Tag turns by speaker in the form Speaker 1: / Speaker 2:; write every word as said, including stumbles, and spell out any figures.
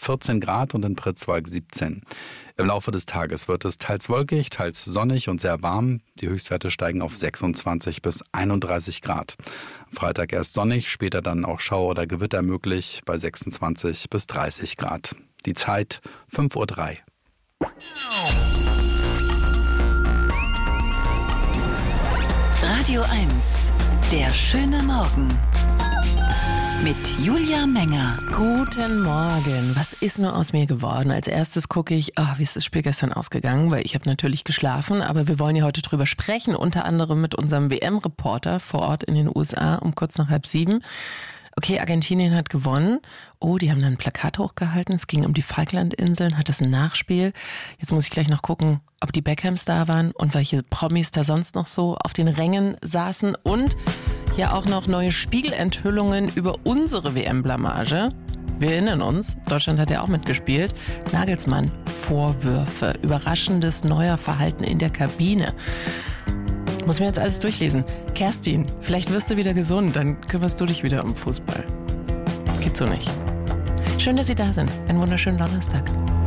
Speaker 1: vierzehn Grad und in Pritzwalk siebzehn. Im Laufe des Tages wird es teils wolkig, teils sonnig und sehr warm. Die Höchstwerte steigen auf sechsundzwanzig bis einunddreißig Grad. Am Freitag erst sonnig, später dann auch Schauer oder Gewitter möglich bei sechsundzwanzig bis dreißig Grad. Die Zeit fünf Uhr drei.
Speaker 2: Radio eins, der schöne Morgen. Mit Julia Menger.
Speaker 3: Guten Morgen. Was ist nur aus mir geworden? Als erstes gucke ich, oh, wie ist das Spiel gestern ausgegangen? Weil ich habe natürlich geschlafen, aber wir wollen ja heute drüber sprechen, unter anderem mit unserem W M-Reporter vor Ort in den U S A um kurz nach halb sieben. Okay, Argentinien hat gewonnen. Oh, die haben dann ein Plakat hochgehalten. Es ging um die Falklandinseln, hat es ein Nachspiel. Jetzt muss ich gleich noch gucken, ob die Beckhams da waren und welche Promis da sonst noch so auf den Rängen saßen. Und ja auch noch neue Spiegelenthüllungen über unsere W M-Blamage. Wir erinnern uns, Deutschland hat ja auch mitgespielt. Nagelsmann, Vorwürfe, überraschendes neuer Verhalten in der Kabine. Muss mir jetzt alles durchlesen. Kerstin, vielleicht wirst du wieder gesund, dann kümmerst du dich wieder um Fußball. Geht so nicht. Schön, dass Sie da sind. Einen wunderschönen Donnerstag.